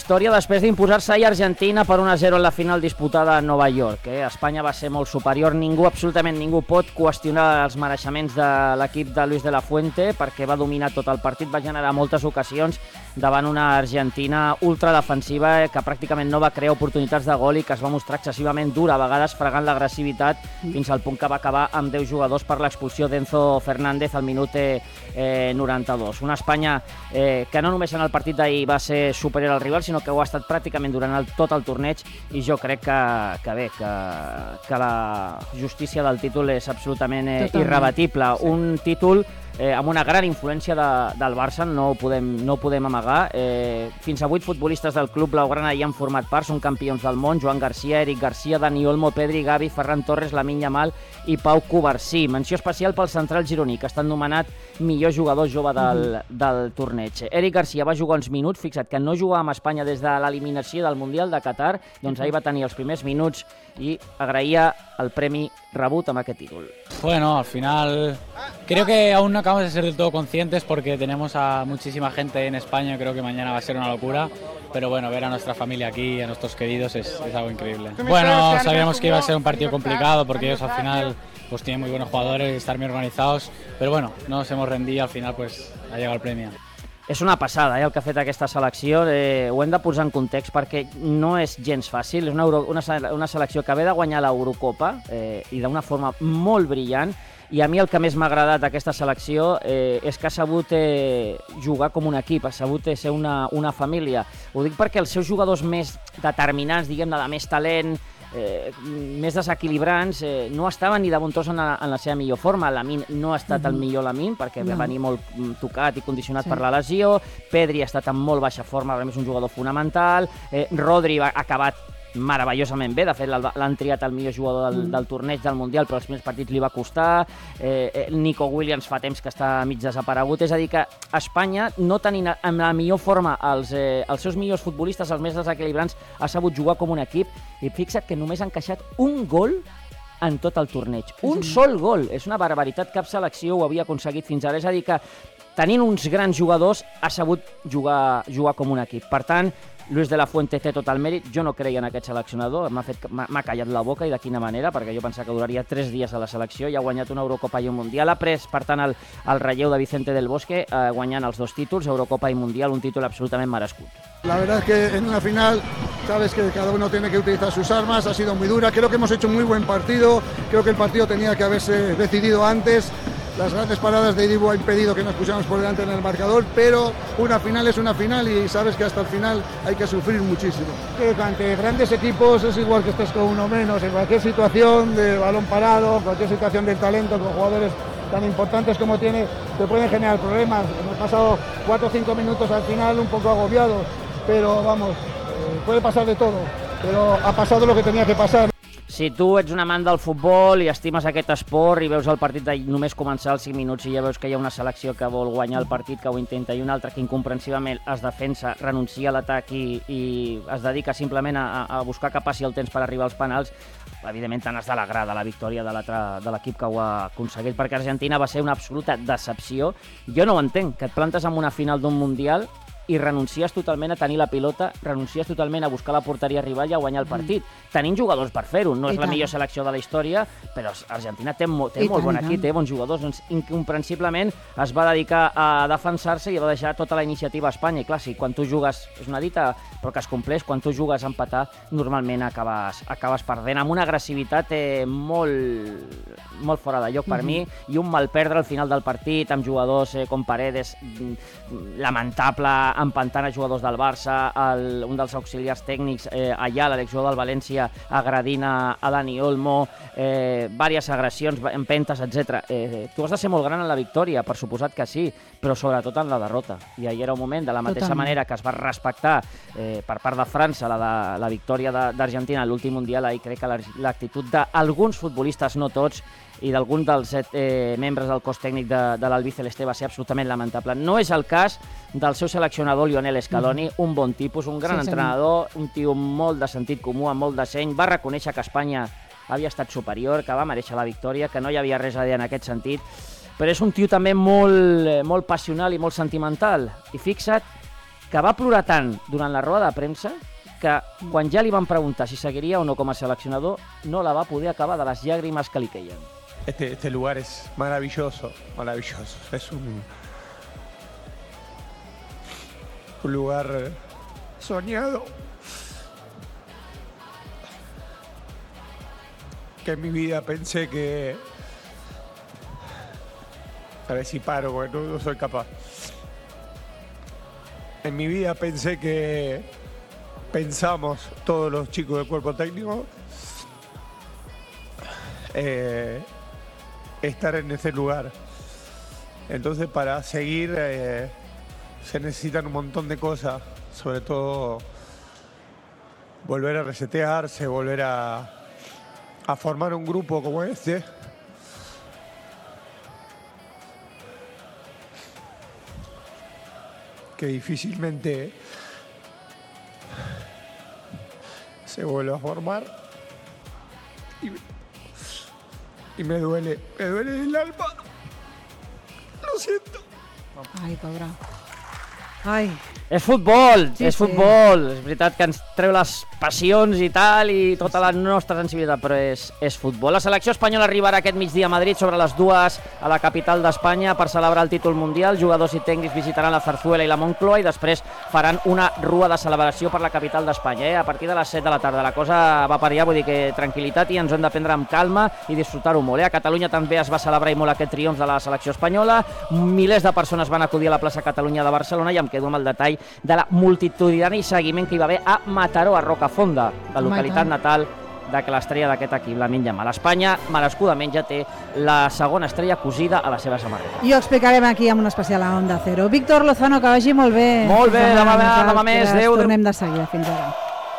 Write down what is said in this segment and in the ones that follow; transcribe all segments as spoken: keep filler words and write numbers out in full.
victòria després d'imposar-se ahir Argentina per un a zero en la final disputada a Nova York. Eh? Espanya va ser molt superior, ningú, absolutament ningú pot qüestionar els mereixements de l'equip de Luis de la Fuente perquè va dominar tot el partit, va generar moltes ocasions davant una Argentina ultradefensiva que pràcticament no va crear oportunitats de gol i que es va mostrar excessivament dura, a vegades fregant l'agressivitat fins al punt que va acabar amb deu jugadors per l'expulsió d'Enzo Fernández al minut eh, noranta-dos. Una Espanya eh, que no només en el partit d'ahir va ser superior al rival, sinó que ho ha estat pràcticament durant el, tot el torneig, i jo crec que, que bé, que, que la justícia del títol és absolutament eh, irrebatible. Sí. Un títol eh, amb una gran influència de, del Barça, no ho podem, no ho podem amagar. Eh, fins a vuit futbolistes del club blaugrana hi han format part, són campions del món: Joan Garcia, Eric Garcia, Dani Olmo, Pedri, Gavi, Ferran Torres, Lamine Yamal i Pau Covarsí. Menció especial pel central gironí, que ha estat nomenat millor jugador jove del, mm-hmm. del torneig. Eric Garcia va jugar uns minuts, fixa't que no jugava amb Espanya des de l'eliminació del Mundial de Qatar, doncs ahir va tenir els primers minuts i agraïa el premi rebut amb aquest títol. Bueno, al final creo que aún no acabamos de ser del todo conscientes porque tenemos a muchísima gente en España. Creo que mañana va a ser una locura, pero bueno, ver a nuestra familia aquí, a nuestros queridos, es, es algo increíble. Bueno, sabíamos que iba a ser un partido complicado porque ellos al final pues tienen muy buenos jugadores y están bien organizados, pero bueno, no nos hemos rendido, al final pues ha llegado el premio. És una passada, eh, el que ha fet aquesta selecció. Eh, ho hem de posar en context perquè no és gens fàcil. És una, Euro, una, una selecció que ve de guanyar l'Eurocopa eh, i d'una forma molt brillant. I a mi el que més m'ha agradat d'aquesta selecció eh, és que ha sabut eh, jugar com un equip, ha sabut eh, ser una, una família. Ho dic perquè els seus jugadors més determinants, diguem-ne, de més talent, Eh, més desequilibrants, eh, no estaven ni de bon tros en, la, en la seva millor forma. Lamine no ha estat mm-hmm. el millor Lamine perquè no. va venir molt tocat i condicionat sí. per la lesió. Pedri ha estat en molt baixa forma, és un jugador fonamental. eh, Rodri ha acabat meravellosament bé, de fet l'han triat el millor jugador del, mm. del torneig del Mundial, però els primers partits li va costar. eh, Nico Williams fa temps que està mig desaparegut, és a dir que Espanya, no tenint en la millor forma els, eh, els seus millors futbolistes, els més desequilibrants, ha sabut jugar com un equip, i fixa't que només han encaixat un gol en tot el torneig, un sí. sol gol. És una barbaritat, cap selecció ho havia aconseguit fins ara, és a dir que tenint uns grans jugadors ha sabut jugar, jugar com un equip. Per tant, Luis de la Fuente té tot el mèrit. Jo no creia en aquest seleccionador, m'ha fet, m'ha callat la boca, i de quina manera, perquè jo pensava que duraria tres dies a la selecció, i ha guanyat una Eurocopa i un Mundial. Ha pres, per tant, el, el relleu de Vicente del Bosque, eh, guanyant els dos títols, Eurocopa i Mundial, un títol absolutament merescut. La verdad es que en una final sabes que cada uno tiene que utilizar sus armas, ha sido muy dura, creo que hemos hecho un muy buen partido, creo que el partido tenía que haberse decidido antes. Las grandes paradas de Dibu ha impedido que nos pusiéramos por delante en el marcador, pero una final es una final y sabes que hasta el final hay que sufrir muchísimo. Que ante grandes equipos es igual que estés con uno menos, en cualquier situación de balón parado, cualquier situación del talento, con jugadores tan importantes como tiene, te pueden generar problemas. Hemos pasado cuatro o cinco minutos al final un poco agobiados, pero vamos, eh, puede pasar de todo, pero ha pasado lo que tenía que pasar. Si tu ets un amant del futbol i estimes aquest esport i veus el partit de només començar els cinc minuts i ja veus que hi ha una selecció que vol guanyar el partit, que ho intenta, i una altra que incomprensiblement es defensa, renuncia a l'atac i, i es dedica simplement a, a buscar que passi el temps per arribar als penals, evidentment te n'has d'alegrar de la victòria de l'equip que ho ha aconseguit, perquè Argentina va ser una absoluta decepció. Jo no ho entenc, que et plantes en una final d'un Mundial i renuncies totalment a tenir la pilota, renuncies totalment a buscar la porteria rival i a guanyar el partit. Mm. Tenint jugadors per fer-ho, no és la millor selecció de la història, però Argentina té, mo té molt bon equip, té bons jugadors, doncs incomprensiblement es va dedicar a defensar-se i va deixar tota la iniciativa a Espanya. I clar, si quan tu jugues, és una dita però que es compleix, quan tu jugues a empatar, normalment acabes, acabes perdent, amb una agressivitat eh, molt, molt fora de lloc per mm-hmm. mi, i un mal perdre al final del partit, amb jugadors eh, com Paredes, lamentable, empantant a jugadors del Barça, el, un dels auxiliars tècnics, eh, allà, l'exjugador del València, agredint a, a Dani Olmo, eh, diverses agressions, empentes, etcètera. Eh, tu has de ser molt gran en la victòria, per suposat que sí, però sobretot en la derrota. I ahir era un moment, de la mateixa Totalment. manera que es va respectar eh, per part de França la, de, la victòria d'Argentina en l'últim Mundial, ahir crec que l'actitud d'alguns futbolistes, no tots, i d'algun dels eh, membres del cos tècnic de, de l'Albiceleste va ser absolutament lamentable. No és el cas del seu seleccionador Lionel Scaloni, mm. un bon tipus, un gran sí, entrenador, sí. un tio molt de sentit comú, amb molt de seny, va reconèixer que Espanya havia estat superior, que va mereixer la victòria, que no hi havia res a dir en aquest sentit, però és un tio també molt, molt passional i molt sentimental. I fixa't que va plorar tant durant la roda de premsa que quan ja li van preguntar si seguiria o no com a seleccionador, no la va poder acabar de les llàgrimes que li queien. Este, este lugar es maravilloso, maravilloso. Es un, un lugar soñado que en mi vida pensé que... A ver si paro, porque no, no soy capaz. En mi vida pensé que pensamos todos los chicos del cuerpo técnico eh, estar en ese lugar. Entonces, para seguir eh, se necesitan un montón de cosas, sobre todo volver a resetearse, volver a, a formar un grupo como este. Que difícilmente se vuelve a formar. Y, y me duele, me duele el alma. Lo siento. Ai, pobra. Ai. És futbol, Sí, és sí. futbol. És veritat que ens treu les passions i tal, i tota la nostra sensibilitat, però és, és futbol. La selecció espanyola arribarà aquest migdia a Madrid sobre les dues a la capital d'Espanya per celebrar el títol mundial. Jugadors i tècnics visitaran la Zarzuela i la Moncloa i després faran una rua de celebració per la capital d'Espanya. Eh? A partir de les set de la tarda la cosa va per allà, vull dir que tranquil·litat, i ens ho hem de prendre amb calma i disfrutar-ho molt. Eh? A Catalunya també es va celebrar i molt aquest triomf de la selecció espanyola. Milers de persones van acudir a la plaça Catalunya de Barcelona i em quedo amb el detall de la multitudinari seguiment que hi va haver a Mataró, a Rocafonda, la localitat natal de que l'estrella d'aquest equip, Lamine Yamal. Espanya, merescudament, ja té la segona estrella cosida a la seva samarreta. I ho explicarem aquí amb un especial a Onda Cero. Víctor Lozano, que vagi molt bé. Molt bé, Demà, demà, demà, demà més. Adéu. Adéu. Tornem de seguida. Fins ara.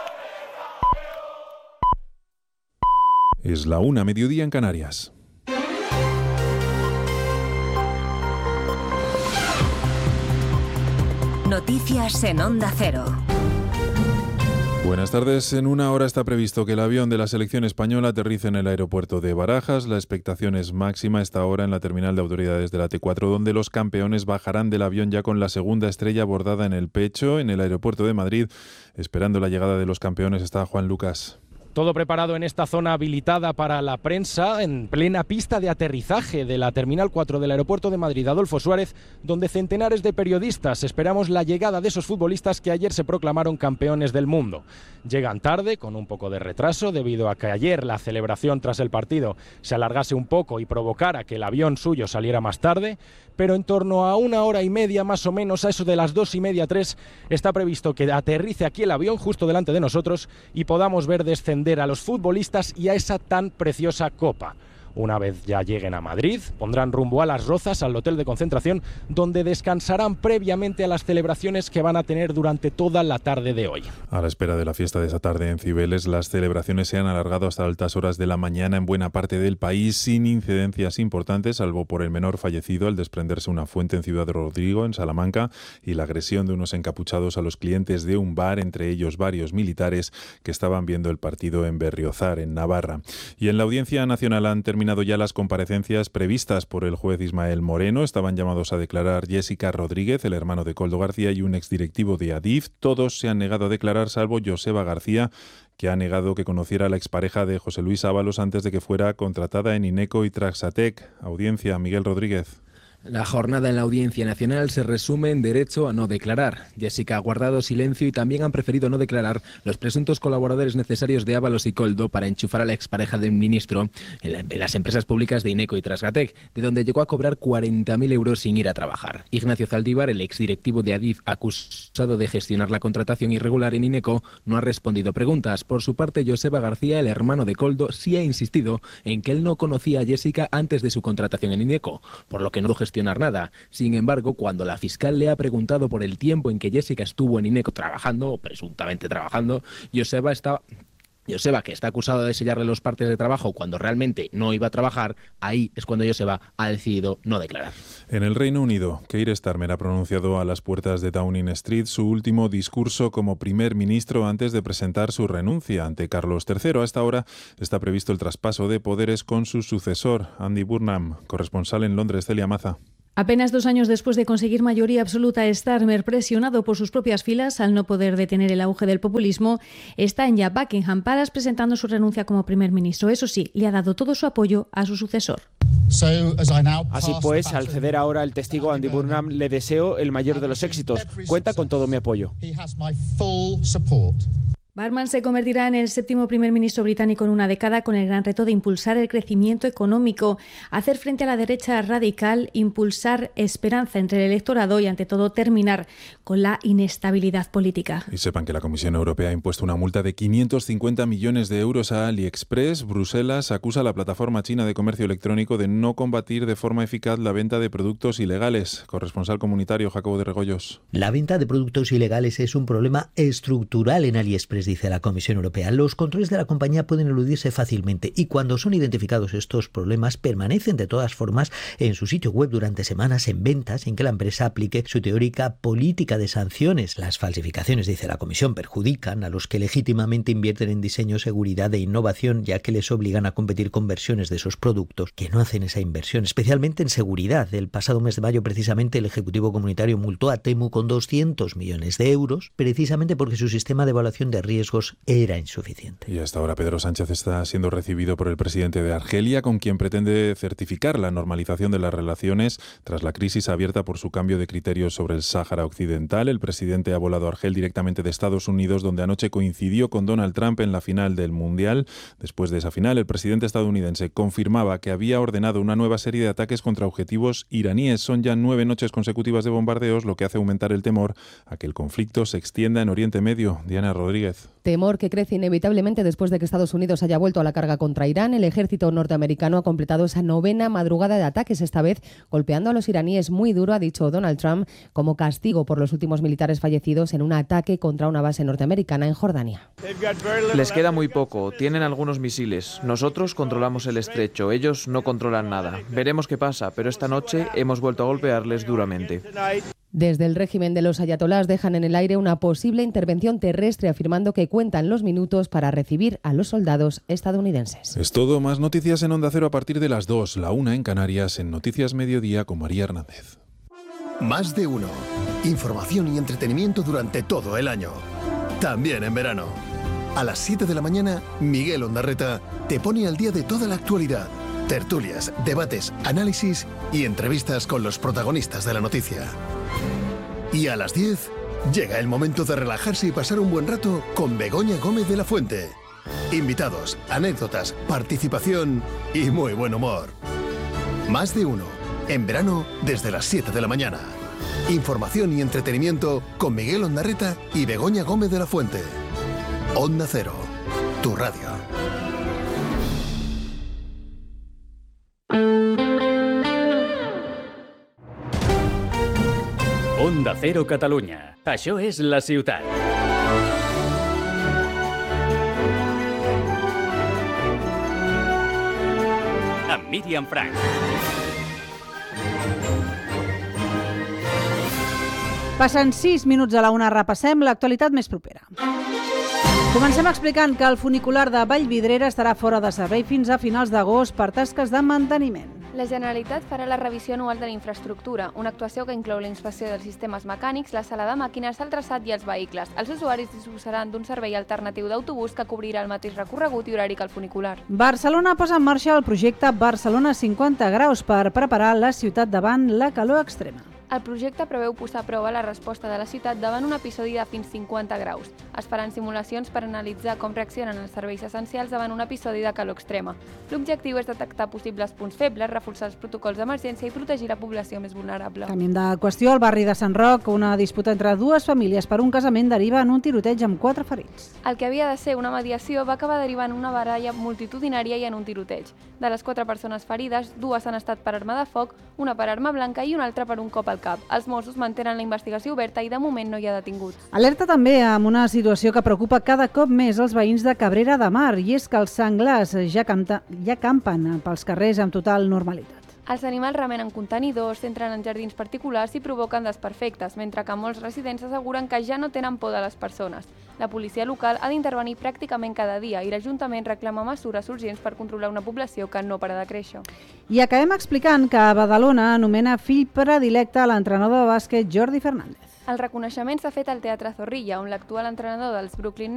Es la una, mediodía en Canarias. Noticias en Onda Cero. Buenas tardes. En una hora está previsto que el avión de la selección española aterrice en el aeropuerto de Barajas. La expectación es máxima a esta hora en la terminal de autoridades de la T cuatro, donde los campeones bajarán del avión ya con la segunda estrella bordada en el pecho. En el aeropuerto de Madrid, esperando la llegada de los campeones, está Juan Lucas. Todo preparado en esta zona habilitada para la prensa, en plena pista de aterrizaje de la Terminal cuatro del Aeropuerto de Madrid, Adolfo Suárez, donde centenares de periodistas esperamos la llegada de esos futbolistas que ayer se proclamaron campeones del mundo. Llegan tarde, con un poco de retraso, debido a que ayer la celebración tras el partido se alargase un poco y provocara que el avión suyo saliera más tarde, pero en torno a una hora y media más o menos, a eso de las dos y media, tres, está previsto que aterrice aquí el avión justo delante de nosotros y podamos ver descender a los futbolistas y a esa tan preciosa copa. Una vez ya lleguen a Madrid, pondrán rumbo a Las Rozas, al hotel de concentración, donde descansarán previamente a las celebraciones que van a tener durante toda la tarde de hoy. A la espera de la fiesta de esa tarde en Cibeles, las celebraciones se han alargado hasta altas horas de la mañana en buena parte del país, sin incidencias importantes, salvo por el menor fallecido al desprenderse una fuente en Ciudad Rodrigo, en Salamanca, y la agresión de unos encapuchados a los clientes de un bar, entre ellos varios militares que estaban viendo el partido en Berriozar, en Navarra. Y en la Audiencia Nacional han terminado ya las comparecencias previstas por el juez Ismael Moreno. Estaban llamados a declarar Jessica Rodríguez, el hermano de Koldo García, y un exdirectivo de Adif. Todos se han negado a declarar, salvo Joseba García, que ha negado que conociera a la expareja de José Luis Ábalos antes de que fuera contratada en Ineco y Traxatec. Audiencia, Miguel Rodríguez. La jornada en la Audiencia Nacional se resume en derecho a no declarar. Jessica ha guardado silencio y también han preferido no declarar los presuntos colaboradores necesarios de Ábalos y Koldo para enchufar a la expareja del ministro en, la, en las empresas públicas de Ineco y Trasgatec, de donde llegó a cobrar cuarenta mil euros sin ir a trabajar. Ignacio Zaldívar, el exdirectivo de Adif acusado de gestionar la contratación irregular en Ineco, no ha respondido preguntas. Por su parte, Joseba García, el hermano de Koldo, sí ha insistido en que él no conocía a Jessica antes de su contratación en Ineco, por lo que no gestionó gestionar nada. Sin embargo, cuando la fiscal le ha preguntado por el tiempo en que Jessica estuvo en Ineco trabajando, o presuntamente trabajando, Joseba está... Joseba, que está acusado de sellarle los partes de trabajo cuando realmente no iba a trabajar, ahí es cuando Joseba ha decidido no declarar. En el Reino Unido, Keir Starmer ha pronunciado a las puertas de Downing Street su último discurso como primer ministro antes de presentar su renuncia ante Carlos tercero. A esta hora está previsto el traspaso de poderes con su sucesor, Andy Burnham. Corresponsal en Londres, Celia Maza. Apenas dos años después de conseguir mayoría absoluta, Starmer, presionado por sus propias filas al no poder detener el auge del populismo, está en ya Buckingham Palace presentando su renuncia como primer ministro. Eso sí, le ha dado todo su apoyo a su sucesor. Así pues, al ceder ahora el testigo Andy Burnham, le deseo el mayor de los éxitos. Cuenta con todo mi apoyo. Barman se convertirá en el séptimo primer ministro británico en una década, con el gran reto de impulsar el crecimiento económico, hacer frente a la derecha radical, impulsar esperanza entre el electorado y, ante todo, terminar con la inestabilidad política. Y sepan que la Comisión Europea ha impuesto una multa de quinientos cincuenta millones de euros a AliExpress. Bruselas acusa a la plataforma china de comercio electrónico de no combatir de forma eficaz la venta de productos ilegales. Corresponsal comunitario Jacobo de Regoyos. La venta de productos ilegales es un problema estructural en AliExpress, dice la Comisión Europea. Los controles de la compañía pueden eludirse fácilmente y, cuando son identificados estos problemas, permanecen de todas formas en su sitio web durante semanas en ventas sin que la empresa aplique su teórica política de sanciones. Las falsificaciones, dice la Comisión, perjudican a los que legítimamente invierten en diseño, seguridad e innovación, ya que les obligan a competir con versiones de esos productos que no hacen esa inversión, especialmente en seguridad. El pasado mes de mayo, precisamente, el Ejecutivo Comunitario multó a Temu con doscientos millones de euros, precisamente porque su sistema de evaluación de riesgos era insuficiente. Y hasta ahora Pedro Sánchez está siendo recibido por el presidente de Argelia, con quien pretende certificar la normalización de las relaciones tras la crisis abierta por su cambio de criterios sobre el Sáhara Occidental. El presidente ha volado a Argel directamente de Estados Unidos, donde anoche coincidió con Donald Trump en la final del Mundial. Después de esa final, el presidente estadounidense confirmaba que había ordenado una nueva serie de ataques contra objetivos iraníes. Son ya nueve noches consecutivas de bombardeos, lo que hace aumentar el temor a que el conflicto se extienda en Oriente Medio. Diana Rodríguez. Temor que crece inevitablemente después de que Estados Unidos haya vuelto a la carga contra Irán. El ejército norteamericano ha completado esa novena madrugada de ataques, esta vez golpeando a los iraníes muy duro, ha dicho Donald Trump, como castigo por los últimos militares fallecidos en un ataque contra una base norteamericana en Jordania. Les queda muy poco, tienen algunos misiles. Nosotros controlamos el estrecho, ellos no controlan nada. Veremos qué pasa, pero esta noche hemos vuelto a golpearles duramente. Desde el régimen de los ayatolás dejan en el aire una posible intervención terrestre, afirmando que cuentan los minutos para recibir a los soldados estadounidenses. Es todo. Más noticias en Onda Cero a partir de las dos, la una en Canarias, en Noticias Mediodía con María Hernández. Más de uno. Información y entretenimiento durante todo el año. También en verano. A las siete de la mañana, Miguel Ondarreta te pone al día de toda la actualidad. Tertulias, debates, análisis y entrevistas con los protagonistas de la noticia. Y a las diez, llega el momento de relajarse y pasar un buen rato con Begoña Gómez de la Fuente. Invitados, anécdotas, participación y muy buen humor. Más de uno, en verano desde las siete de la mañana. Información y entretenimiento con Miguel Ondarreta y Begoña Gómez de la Fuente. Onda Cero, tu radio. Onda Cero Catalunya. Això és la ciutat. Amb Míriam Frank. Passen sis minuts a la una, repassem l'actualitat més propera. Comencem explicant que el funicular de Vallvidrera estarà fora de servei fins a finals d'agost per tasques de manteniment. La Generalitat farà la revisió anual de la infraestructura, una actuació que inclou la inspecció dels sistemes mecànics, la sala de màquines, el traçat i els vehicles. Els usuaris disposaran d'un servei alternatiu d'autobús que cobrirà el mateix recorregut i horari que el funicular. Barcelona posa en marxa el projecte Barcelona cinquanta graus per preparar la ciutat davant la calor extrema. El projecte preveu posar a prova la resposta de la ciutat davant un episodi de fins cinquanta graus. Es faran simulacions per analitzar com reaccionen els serveis essencials davant un episodi de calor extrema. L'objectiu és detectar possibles punts febles, reforçar els protocols d'emergència i protegir la població més vulnerable. Canviem de qüestió. Al barri de Sant Roc, una disputa entre dues famílies per un casament deriva en un tiroteig amb quatre ferits. El que havia de ser una mediació va acabar derivant en una baralla multitudinària i en un tiroteig. De les quatre persones ferides, dues han estat per arma de foc, una per arma blanca i una altra per un cop al cap. Els Mossos mantenen la investigació oberta i de moment no hi ha detinguts. Alerta també amb una situació que preocupa cada cop més els veïns de Cabrera de Mar, i és que els senglars ja, camta, ja campen pels carrers amb total normalitat. Els animals remenen contenidors, s'entren en jardins particulars i provoquen desperfectes, mentre que molts residents asseguren que ja no tenen por de les persones. La policia local ha d'intervenir pràcticament cada dia i l'Ajuntament reclama mesures urgents per controlar una població que no para de créixer. I acabem explicant que Badalona anomena fill predilecte a l'entrenador de bàsquet Jordi Fernández. El reconeixement s'ha fet al Teatre Zorrilla, on l'actual entrenador dels Brooklyn